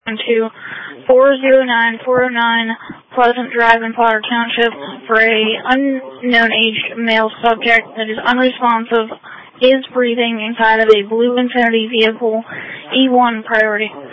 to 409 Pleasant Drive in Potter Township for a unknown aged male subject that is unresponsive, is breathing inside of a blue Infiniti vehicle, E1 priority.